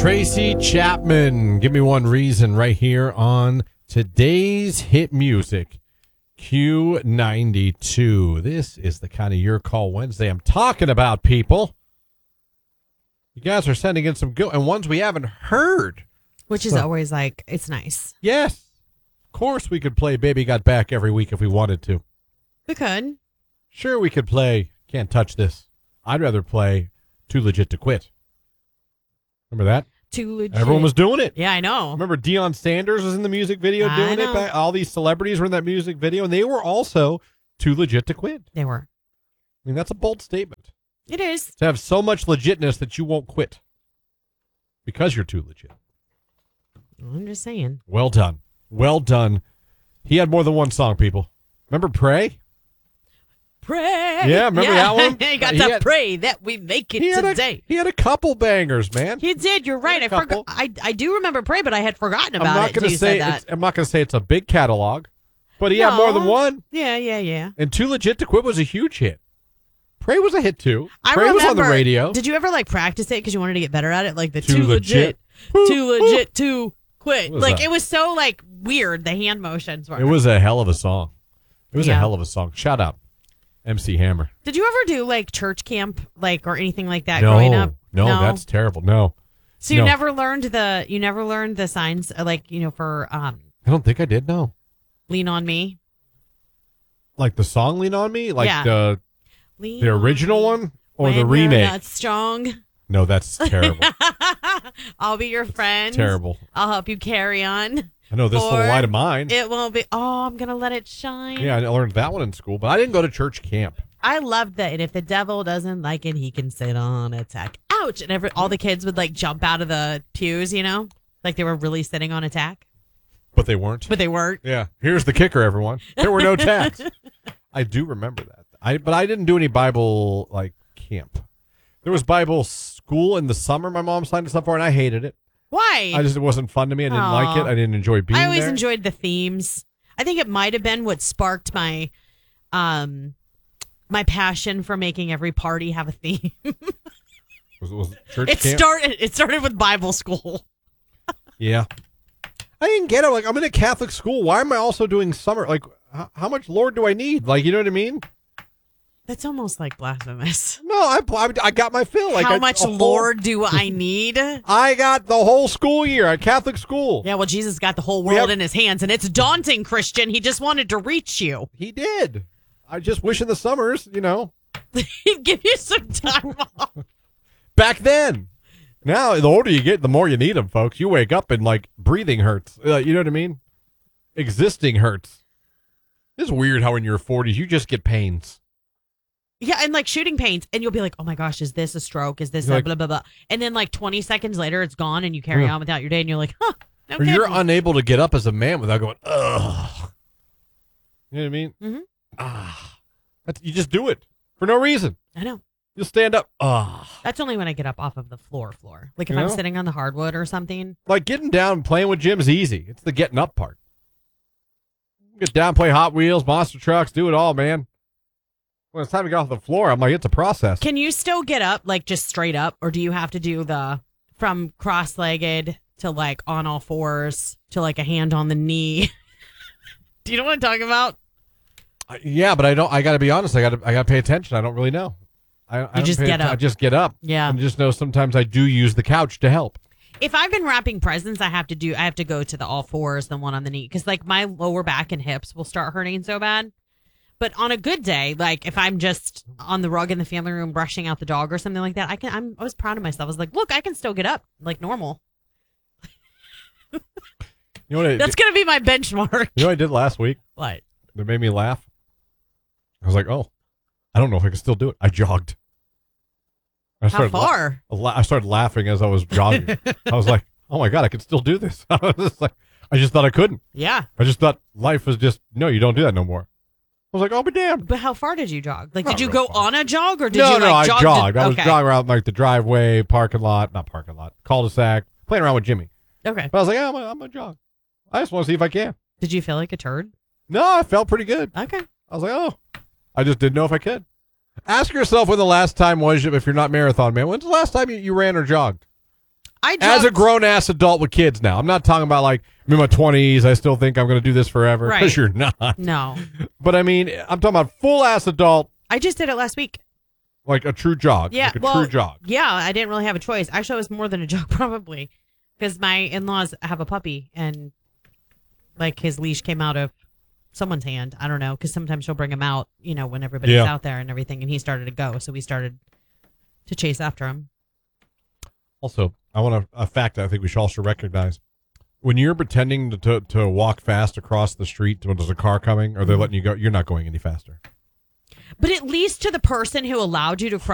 Tracy Chapman. Give me one reason right here on today's hit music. Q92. This is the kind of Your Call Wednesday I'm talking about, people. You guys are sending in some good and ones we haven't heard. Which is always like, it's nice. Yes. Of course we could play Baby Got Back every week if we wanted to. We could. Sure, we could play Can't Touch This. I'd rather play Too Legit to Quit. Remember that? Too legit. Everyone was doing it. Yeah, I know. Remember Deion Sanders was in the music video doing it? All these celebrities were in that music video, and they were also too legit to quit. They were. I mean, that's a bold statement. It is. To have so much legitness that you won't quit because you're too legit. I'm just saying. Well done. Well done. He had more than one song, people. Remember Pray? Pray. Yeah, remember that one? You got to pray that we make it today. He had a couple bangers, man. He did. You're right. I forgot. I do remember Pray, but I had forgotten about it until you said that. I'm not going to say it's a big catalog, but he had more than one. Yeah. And Too Legit to Quit was a huge hit. Pray was a hit, too. Pray was on the radio. Did you ever, practice it because you wanted to get better at it? Like the Too Legit to Quit. It was so, weird, the hand motions were. It was a hell of a song. It was a hell of a song. Shout out. MC Hammer. Did you ever do church camp or anything like that growing up? No, that's terrible. No. So you never learned the signs for I don't think I did. No. Lean on Me. Like the song Lean on Me? The Lean original one or when the remake? You're not strong. No, that's terrible. I'll be your friend. Terrible. I'll help you carry on. I know this little light of mine. It won't be. Oh, I'm gonna let it shine. Yeah, I learned that one in school, but I didn't go to church camp. I loved that. And if the devil doesn't like it, he can sit on a tack. Ouch! And all the kids would jump out of the pews, like they were really sitting on a tack. But they weren't. Yeah. Here's the kicker, everyone. There were no tacks. I do remember that. But I didn't do any Bible camp. There was Bible school in the summer. My mom signed us up for, and I hated it. Why? It wasn't fun to me. I didn't like it. I didn't enjoy being there. I always enjoyed the themes. I think it might have been what sparked my my passion for making every party have a theme. was church camp? It started with Bible school. Yeah. I didn't get it. I'm in a Catholic school. Why am I also doing summer? How much Lord do I need? You know what I mean? That's almost blasphemous. No, I got my fill. How much Lord do I need? I got the whole school year at Catholic school. Yeah, well, Jesus got the whole world in his hands, and it's daunting, Christian. He just wanted to reach you. He did. I just wish in the summers, He'd give you some time off. Back then. Now, the older you get, the more you need them, folks. You wake up and, breathing hurts. You know what I mean? Existing hurts. It's weird how in your 40s, you just get pains. Yeah, and shooting pains, and you'll be like, oh my gosh, is this a stroke? Is this a blah, blah, blah? And then 20 seconds later, it's gone, and you carry on without your day, and you're like, huh, no kidding. You're unable to get up as a man without going, ugh. You know what I mean? Mm-hmm. You just do it for no reason. I know. You'll stand up. Ugh. That's only when I get up off of the floor. If I'm sitting on the hardwood or something. Getting down and playing with Jim's easy. It's the getting up part. Get down, play Hot Wheels, monster trucks, do it all, man. When it's time to get off the floor, I'm it's a process. Can you still get up, just straight up? Or do you have to do from cross-legged to, on all fours to, a hand on the knee? Do you know what I'm talking about? Yeah, but I don't. I got to be honest. I got to pay attention. I don't really know. I just get up. I just get up. Yeah. And just know sometimes I do use the couch to help. If I've been wrapping presents, I have to go to the all fours, the one on the knee. Because, my lower back and hips will start hurting so bad. But on a good day, if I'm just on the rug in the family room brushing out the dog or something like that, I was proud of myself. I was like, look, I can still get up normal. You know what That's going to be my benchmark. You know what I did last week? What? That made me laugh? I was like, oh, I don't know if I can still do it. I jogged. How far? I started laughing as I was jogging. I was like, oh my God, I can still do this. I just thought I couldn't. Yeah. I just thought life was just, no, you don't do that no more. I was like, oh, but damn. But how far did you jog? Did you go on a jog or did you jog? No, I jogged. I was jogging around the driveway, not parking lot, cul-de-sac, playing around with Jimmy. Okay. But I was like, I'm going to jog. I just want to see if I can. Did you feel like a turd? No, I felt pretty good. Okay. I was like, oh, I just didn't know if I could. Ask yourself when the last time was, if you're not marathon man, when's the last time you ran or jogged? as a grown-ass adult with kids now. I'm not talking about like I'm in my 20s. I still think I'm going to do this forever. Because you're not. No. But I mean, I'm talking about full-ass adult. I just did it last week. Like a true jog. Yeah. Like a true jog. Yeah, I didn't really have a choice. Actually, it was more than a jog probably. Because my in-laws have a puppy and like his leash came out of someone's hand. I don't know. Because sometimes she'll bring him out, when everybody's out there and everything. And he started to go. So we started to chase after him. Also, I want a fact that I think we should also recognize. When you're pretending to walk fast across the street when there's a car coming or they're letting you go, you're not going any faster. But at least to the person who allowed you to cross